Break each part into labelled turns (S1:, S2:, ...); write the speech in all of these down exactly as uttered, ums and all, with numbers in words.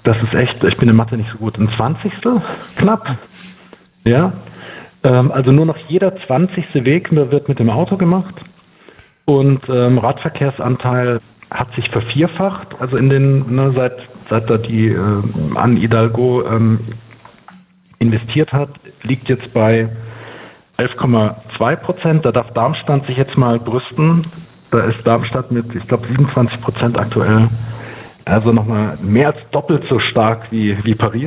S1: das ist echt, ich bin in Mathe nicht so gut, ein Zwanzigstel knapp. Ja, ähm, also nur noch jeder zwanzigste Weg wird mit dem Auto gemacht. Und ähm, Radverkehrsanteil hat sich vervierfacht, also in den, ne, seit, seit da die äh, Anne Hidalgo ähm, investiert hat, liegt jetzt bei elf Komma zwei Prozent. Da darf Darmstadt sich jetzt mal brüsten. Da ist Darmstadt mit, ich glaube, siebenundzwanzig Prozent aktuell. Also nochmal mehr als doppelt so stark wie, wie Paris.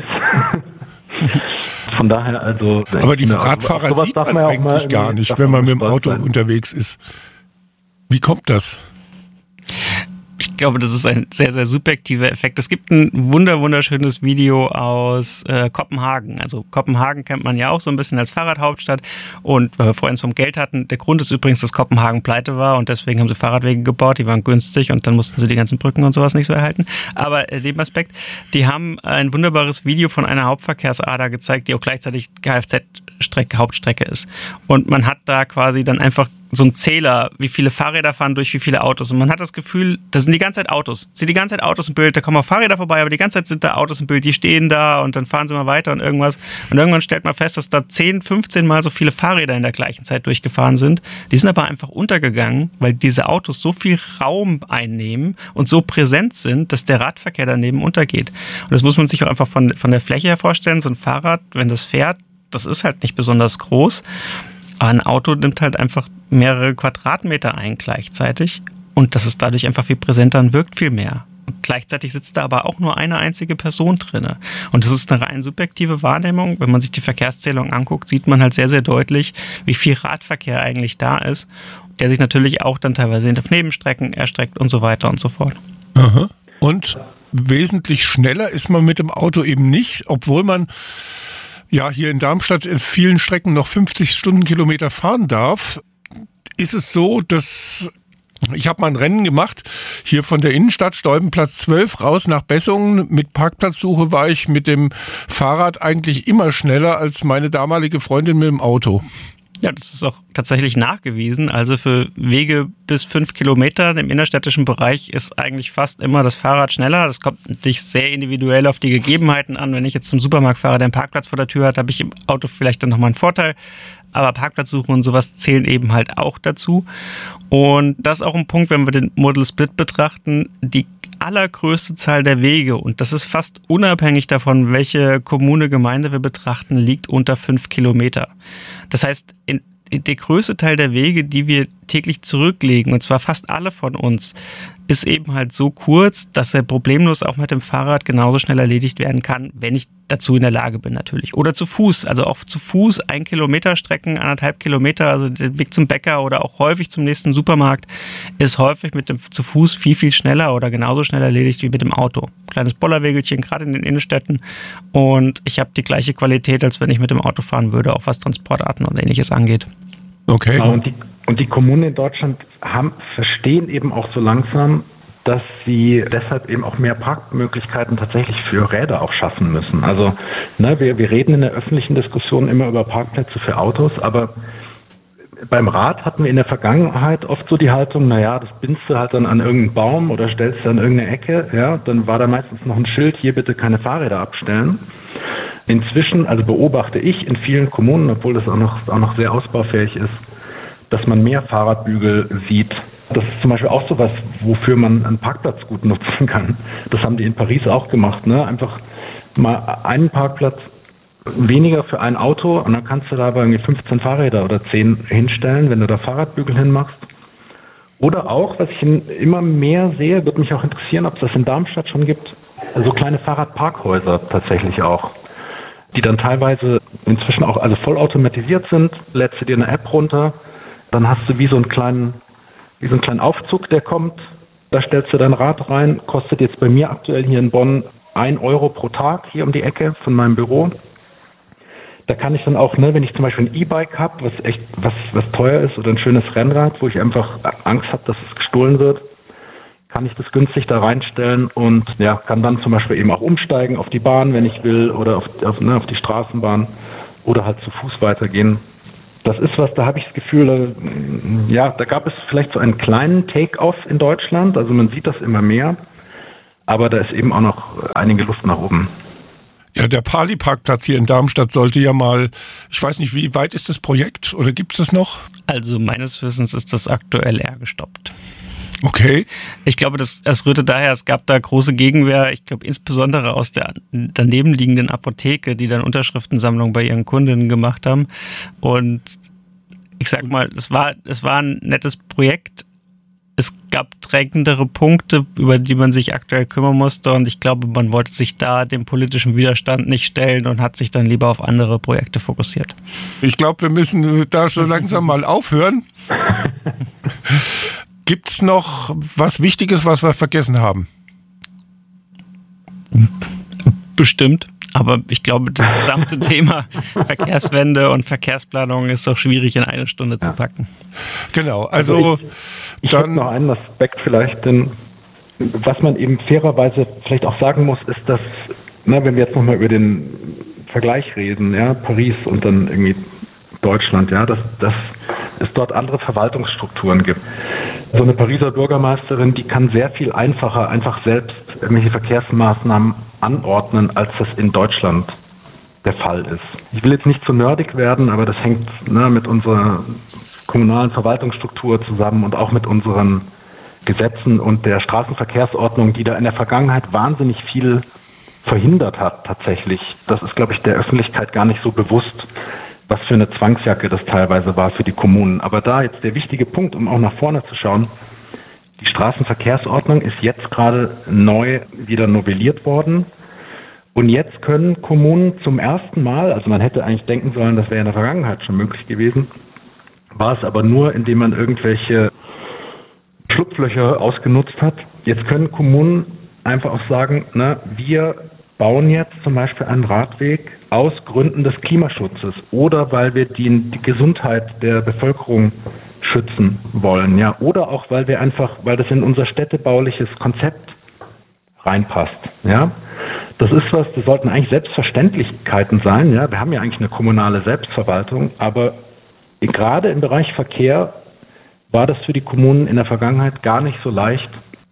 S1: Von daher also...
S2: Aber die Radfahrer also, sieht man, man eigentlich gar nicht, wenn man mit dem Auto sein. unterwegs ist. Wie kommt das?
S3: Ich glaube, das ist ein sehr, sehr subjektiver Effekt. Es gibt ein wunder, wunderschönes Video aus äh, Kopenhagen. Also Kopenhagen kennt man ja auch so ein bisschen als Fahrradhauptstadt. Und weil wir vorhin vom Geld hatten, der Grund ist übrigens, dass Kopenhagen pleite war und deswegen haben sie Fahrradwege gebaut, die waren günstig und dann mussten sie die ganzen Brücken und sowas nicht so erhalten. Aber äh, Nebenaspekt, die haben ein wunderbares Video von einer Hauptverkehrsader gezeigt, die auch gleichzeitig Kfz-Strecke, Hauptstrecke ist. Und man hat da quasi dann einfach so ein Zähler, wie viele Fahrräder fahren durch wie viele Autos. Und man hat das Gefühl, das sind die ganze Zeit Autos. Es sind die ganze Zeit Autos im Bild, da kommen auch Fahrräder vorbei, aber die ganze Zeit sind da Autos im Bild, die stehen da und dann fahren sie mal weiter und irgendwas. Und irgendwann stellt man fest, dass da zehn, fünfzehn Mal so viele Fahrräder in der gleichen Zeit durchgefahren sind. Die sind aber einfach untergegangen, weil diese Autos so viel Raum einnehmen und so präsent sind, dass der Radverkehr daneben untergeht. Und das muss man sich auch einfach von, von der Fläche her vorstellen. So ein Fahrrad, wenn das fährt, das ist halt nicht besonders groß. Aber ein Auto nimmt halt einfach mehrere Quadratmeter ein gleichzeitig und das ist dadurch einfach viel präsenter und wirkt viel mehr. Und gleichzeitig sitzt da aber auch nur eine einzige Person drin. Und das ist eine rein subjektive Wahrnehmung. Wenn man sich die Verkehrszählung anguckt, sieht man halt sehr, sehr deutlich, wie viel Radverkehr eigentlich da ist, der sich natürlich auch dann teilweise auf Nebenstrecken erstreckt und so weiter und so fort.
S2: Aha. Und wesentlich schneller ist man mit dem Auto eben nicht, obwohl man ja hier in Darmstadt in vielen Strecken noch fünfzig Stundenkilometer fahren darf. Ist es so, dass ich habe mal ein Rennen gemacht, hier von der Innenstadt, Stolpenplatz zwölf, raus nach Bessungen. Mit Parkplatzsuche war ich mit dem Fahrrad eigentlich immer schneller als meine damalige Freundin mit dem Auto.
S3: Ja, das ist auch tatsächlich nachgewiesen. Also für Wege bis fünf Kilometer im innerstädtischen Bereich ist eigentlich fast immer das Fahrrad schneller. Das kommt natürlich sehr individuell auf die Gegebenheiten an. Wenn ich jetzt zum Supermarkt fahre, der einen Parkplatz vor der Tür hat, habe ich im Auto vielleicht dann nochmal einen Vorteil. Aber Parkplatzsuche und sowas zählen eben halt auch dazu. Und das ist auch ein Punkt, wenn wir den Modal Split betrachten, die allergrößte Zahl der Wege, und das ist fast unabhängig davon, welche Kommune, Gemeinde wir betrachten, liegt unter fünf Kilometer. Das heißt, in, in der größte Teil der Wege, die wir täglich zurücklegen, und zwar fast alle von uns, ist eben halt so kurz, dass er problemlos auch mit dem Fahrrad genauso schnell erledigt werden kann, wenn ich dazu in der Lage bin natürlich. Oder zu Fuß, also auch zu Fuß ein Kilometer Strecken, anderthalb Kilometer, also der Weg zum Bäcker oder auch häufig zum nächsten Supermarkt, ist häufig mit dem zu Fuß viel, viel schneller oder genauso schnell erledigt wie mit dem Auto. Kleines Bollerwägelchen, gerade in den Innenstädten, und ich habe die gleiche Qualität, als wenn ich mit dem Auto fahren würde, auch was Transportarten und Ähnliches angeht.
S2: Okay.
S1: Ja, und die Und die Kommunen in Deutschland haben, verstehen eben auch so langsam, dass sie deshalb eben auch mehr Parkmöglichkeiten tatsächlich für Räder auch schaffen müssen. Also ne, wir, wir reden in der öffentlichen Diskussion immer über Parkplätze für Autos, aber beim Rad hatten wir in der Vergangenheit oft so die Haltung, naja, das bindst du halt dann an irgendeinen Baum oder stellst du an irgendeine Ecke, ja, dann war da meistens noch ein Schild, hier bitte keine Fahrräder abstellen. Inzwischen, also beobachte ich in vielen Kommunen, obwohl das auch noch, auch noch sehr ausbaufähig ist, dass man mehr Fahrradbügel sieht. Das ist zum Beispiel auch sowas, wofür man einen Parkplatz gut nutzen kann. Das haben die in Paris auch gemacht, ne? Einfach mal einen Parkplatz weniger für ein Auto und dann kannst du da aber irgendwie fünfzehn Fahrräder oder zehn hinstellen, wenn du da Fahrradbügel hinmachst. Oder auch, was ich immer mehr sehe, würde mich auch interessieren, ob es das in Darmstadt schon gibt, so kleine Fahrradparkhäuser tatsächlich auch, die dann teilweise inzwischen auch also vollautomatisiert sind. Lädst du dir eine App runter, dann hast du wie so einen kleinen, wie so einen kleinen Aufzug, der kommt. Da stellst du dein Rad rein, kostet jetzt bei mir aktuell hier in Bonn ein Euro pro Tag hier um die Ecke von meinem Büro. Da kann ich dann auch, ne, wenn ich zum Beispiel ein E-Bike habe, was echt was was teuer ist, oder ein schönes Rennrad, wo ich einfach Angst habe, dass es gestohlen wird, kann ich das günstig da reinstellen und ja, kann dann zum Beispiel eben auch umsteigen auf die Bahn, wenn ich will, oder auf, auf, ne, auf die Straßenbahn oder halt zu Fuß weitergehen. Das ist was, da habe ich das Gefühl, ja, da gab es vielleicht so einen kleinen Take-off in Deutschland, also man sieht das immer mehr, aber da ist eben auch noch einige Luft nach oben.
S2: Ja, der Pali-Parkplatz hier in Darmstadt sollte ja mal, ich weiß nicht, wie weit ist das Projekt oder gibt es das noch?
S3: Also meines Wissens ist das aktuell eher gestoppt.
S2: Okay.
S3: Ich glaube, das, das rührte daher, es gab da große Gegenwehr, ich glaube insbesondere aus der daneben liegenden Apotheke, die dann Unterschriftensammlungen bei ihren Kundinnen gemacht haben. Und ich sag mal, es war, es war ein nettes Projekt. Es gab drängendere Punkte, über die man sich aktuell kümmern musste. Und ich glaube, man wollte sich da dem politischen Widerstand nicht stellen und hat sich dann lieber auf andere Projekte fokussiert.
S2: Ich glaube, wir müssen da schon langsam mal aufhören. Gibt es noch was Wichtiges, was wir vergessen haben?
S3: Bestimmt. Aber ich glaube, das gesamte Thema Verkehrswende und Verkehrsplanung ist auch schwierig in eine Stunde ja. zu packen.
S2: Genau, also, also ich,
S1: ich
S2: dann...
S1: habe noch einen Aspekt vielleicht, denn was man eben fairerweise vielleicht auch sagen muss, ist, dass, na, wenn wir jetzt nochmal über den Vergleich reden, ja, Paris und dann irgendwie Deutschland, ja, dass, dass es dort andere Verwaltungsstrukturen gibt. So eine Pariser Bürgermeisterin, die kann sehr viel einfacher einfach selbst irgendwelche Verkehrsmaßnahmen anordnen, als das in Deutschland der Fall ist. Ich will jetzt nicht zu nerdig werden, aber das hängt ne, mit unserer kommunalen Verwaltungsstruktur zusammen und auch mit unseren Gesetzen und der Straßenverkehrsordnung, die da in der Vergangenheit wahnsinnig viel verhindert hat tatsächlich. Das ist, glaube ich, der Öffentlichkeit gar nicht so bewusst, was für eine Zwangsjacke das teilweise war für die Kommunen. Aber da jetzt der wichtige Punkt, um auch nach vorne zu schauen, die Straßenverkehrsordnung ist jetzt gerade neu wieder novelliert worden. Und jetzt können Kommunen zum ersten Mal, also man hätte eigentlich denken sollen, das wäre in der Vergangenheit schon möglich gewesen, war es aber nur, indem man irgendwelche Schlupflöcher ausgenutzt hat. Jetzt können Kommunen einfach auch sagen, na, wir bauen jetzt zum Beispiel einen Radweg aus Gründen des Klimaschutzes oder weil wir die, die Gesundheit der Bevölkerung schützen wollen, ja, oder auch weil wir einfach, weil das in unser städtebauliches Konzept reinpasst, ja. Das ist was, das sollten eigentlich Selbstverständlichkeiten sein, ja. Wir haben ja eigentlich eine kommunale Selbstverwaltung, aber gerade im Bereich Verkehr war das für die Kommunen in der Vergangenheit gar nicht so leicht,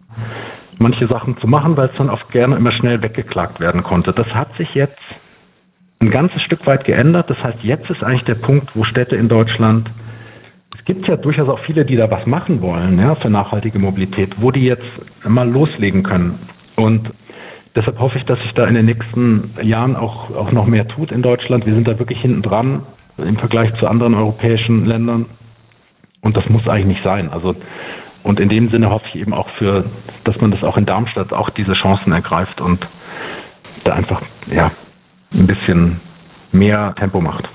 S1: manche Sachen zu machen, weil es dann oft gerne immer schnell weggeklagt werden konnte. Das hat sich jetzt ein ganzes Stück weit geändert. Das heißt, jetzt ist eigentlich der Punkt, wo Städte in Deutschland, es gibt ja durchaus auch viele, die da was machen wollen, ja, für nachhaltige Mobilität, wo die jetzt mal loslegen können. Und deshalb hoffe ich, dass sich da in den nächsten Jahren auch, auch noch mehr tut in Deutschland. Wir sind da wirklich hinten dran im Vergleich zu anderen europäischen Ländern. Und das muss eigentlich nicht sein. Also, und in dem Sinne hoffe ich eben auch für, dass man das auch in Darmstadt auch diese Chancen ergreift und da einfach, ja, ein bisschen mehr Tempo macht.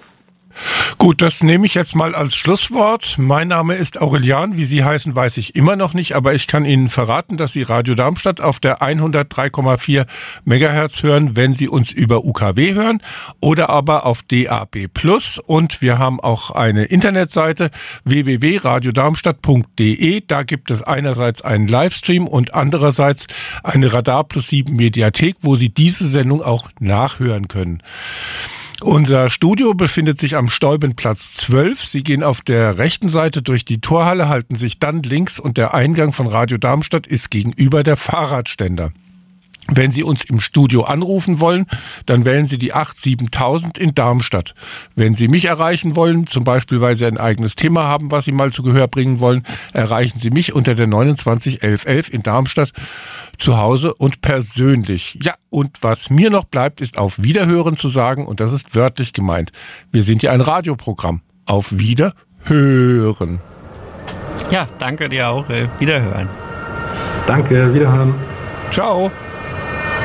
S2: Gut, das nehme ich jetzt mal als Schlusswort. Mein Name ist Aurelian. Wie Sie heißen, weiß ich immer noch nicht, aber ich kann Ihnen verraten, dass Sie Radio Darmstadt auf der hundertdrei Komma vier Megahertz hören, wenn Sie uns über U K W hören oder aber auf D A B Plus. Und wir haben auch eine Internetseite w w w punkt radio darmstadt punkt d e. Da gibt es einerseits einen Livestream und andererseits eine Radar Plus sieben Mediathek, wo Sie diese Sendung auch nachhören können. Unser Studio befindet sich am Steubenplatz zwölf. Sie gehen auf der rechten Seite durch die Torhalle, halten sich dann links und der Eingang von Radio Darmstadt ist gegenüber der Fahrradständer. Wenn Sie uns im Studio anrufen wollen, dann wählen Sie die acht siebentausend in Darmstadt. Wenn Sie mich erreichen wollen, zum Beispiel weil Sie ein eigenes Thema haben, was Sie mal zu Gehör bringen wollen, erreichen Sie mich unter der neunundzwanzig elf elf in Darmstadt zu Hause und persönlich. Ja, und was mir noch bleibt, ist auf Wiederhören zu sagen, und das ist wörtlich gemeint. Wir sind ja ein Radioprogramm. Auf Wiederhören.
S3: Ja, danke dir auch. Wiederhören.
S1: Danke, Wiederhören.
S2: Ciao.